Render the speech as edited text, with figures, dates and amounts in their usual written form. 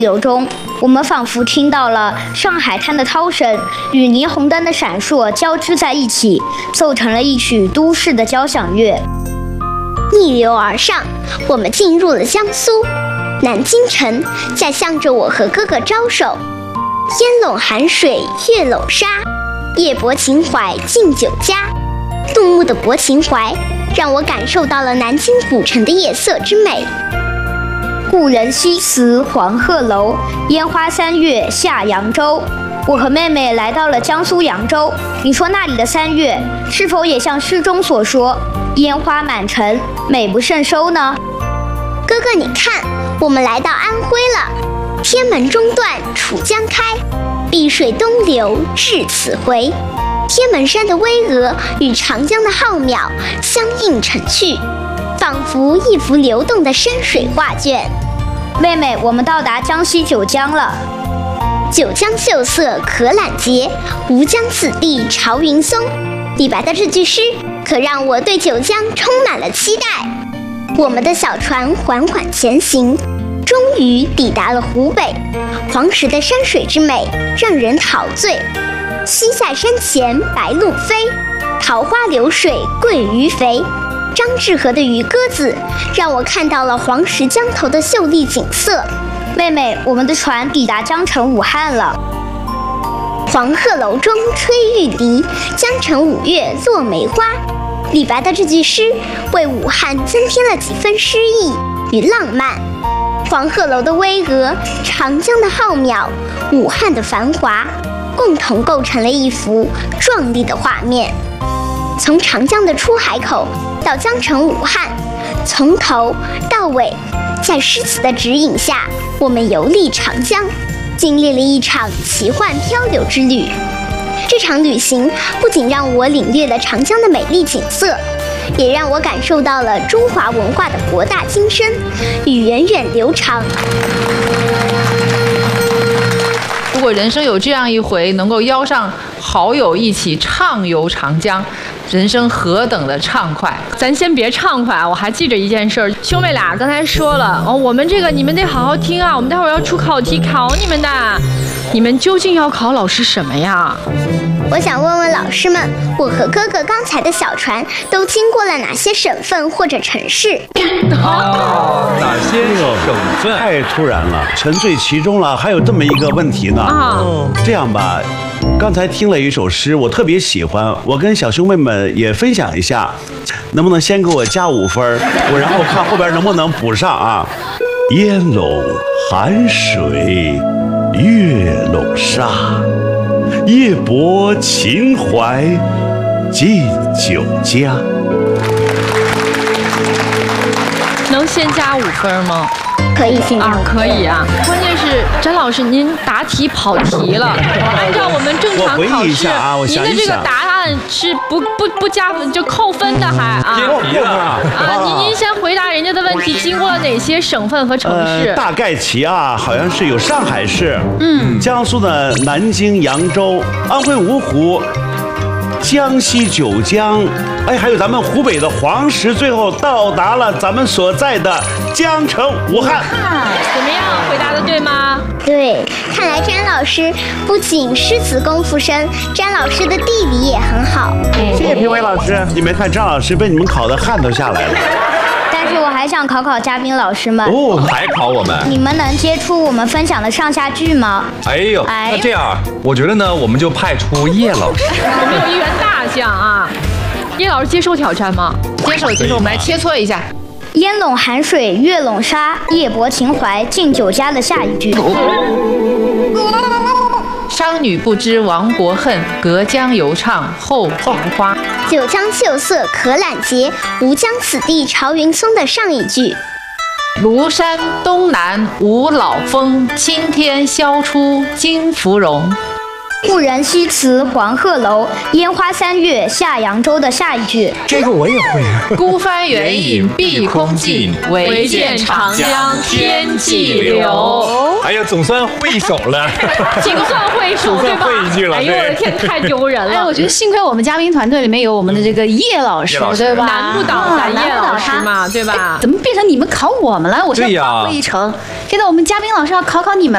流中，我们仿佛听到了上海滩的涛声与霓虹灯的闪烁交织在一起，奏成了一曲都市的交响乐。 逆流而上，我们进入了江苏南京城，在向着我和哥哥招手。烟笼寒水月笼沙，夜泊秦淮近酒家。杜牧的泊秦淮让我感受到了南京古城的夜色之美。 故人西辞黄鹤楼，烟花三月下扬州。我和妹妹来到了江苏扬州，你说那里的3月是否也像诗中所说，烟花满城，美不胜收呢？ 哥哥，你看，我们来到安徽了。天门中断楚江开，碧水东流至此回。天门山的巍峨与长江的浩渺相映成趣，仿佛一幅流动的山水画卷。 妹妹，我们到达江西九江了。 九江秀色可揽桀，吴江此地朝云松。李白的这句诗可让我对九江充满了期待。我们的小船缓缓前行，终于抵达了湖北。黄石的山水之美让人陶醉。西塞山前白鹭飞，桃花流水鳜鱼肥。张志和的渔鸽子让我看到了黄石江头的秀丽景色。 妹妹，我们的船抵达江城武汉了。 黄鹤楼中吹玉笛，江城5月落梅花。李白的这句诗为武汉增添了几分诗意与浪漫。黄鹤楼的巍峨，长江的浩渺，武汉的繁华，共同构成了一幅壮丽的画面。从长江的出海口到江城武汉，从头到尾，在诗词的指引下，我们游历长江，经历了一场奇幻漂流之旅。这场旅行不仅让我领略了长江的美丽景色，也让我感受到了中华文化的博大精深与源远流长。 如果人生有这样一回，能够邀上好友一起畅游长江，人生何等的畅快！ 咱先别畅快，我还记着一件事儿，兄妹俩刚才说了我们这个你们得好好听啊，我们待会儿要出考题考你们的。你们究竟要考老师什么呀？ 我想问问老师们，我和哥哥刚才的小船都经过了哪些省份或者城市？ 哪些省份？太突然了，沉醉其中了，还有这么一个问题呢。这样吧，刚才听了一首诗，我特别喜欢，我跟小兄妹们也分享一下，能不能先给我加5分？我然后看后边能不能补上啊。烟笼寒水月笼沙，夜泊秦淮近酒家。 能先加5分吗？ 可以先加可以啊。关键是詹老师您答题跑题了，按照我们正常考试，您的这个答案是不加分就扣分的，还偏题了您先回答人家的问题，经过了哪些省份和城市？ 大概齐啊，好像是有上海市，江苏的南京、扬州，安徽芜湖，江西九江，还有咱们湖北的黄石，最后到达了咱们所在的江城武汉。 怎么样，回答的对吗？ 对，看来詹老师不仅诗词功夫深，詹老师的地理也很好。 谢谢评委老师，你没看张老师被你们考得汗都下来了。 但是我还想考嘉宾老师们还考我们？ 你们能接出我们分享的上下句吗？ 那这样，我觉得呢，我们就派出叶老师。 我们有1员大将啊，叶老师接受挑战吗？ 接受，我们来切磋一下。 烟笼寒水月笼沙，夜泊秦淮近酒家的下一句。 商女不知亡国恨，隔江犹唱后庭花。 九江秀色可揽桀，吴江此地朝云松的上一句。 庐山东南无老峰，青天消出金芙蓉。 故人西辞黄鹤楼，烟花3月下扬州的下一句。 这个我也会。 孤帆远影碧空尽，唯见长江天际流。 哎呀，总算会一首了。 总算会一首，对吧？ 会一句了。 哎呦我的天，太丢人了。 我觉得幸亏我们嘉宾团队里面有我们的这个叶老师，对吧？ 难不倒咱叶老师嘛，对吧？ 怎么变成你们考我们了？我现在发挥一成。现在我们嘉宾老师要考你们。